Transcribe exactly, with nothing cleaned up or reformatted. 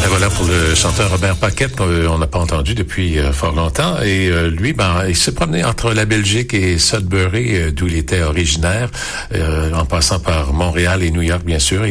Et voilà pour le chanteur Robert Paquette qu'on n'a pas entendu depuis euh, fort longtemps. Et euh, lui, ben, il se promenait entre la Belgique et Sudbury, euh, d'où il était originaire, euh, en passant par Montréal et New York, bien sûr.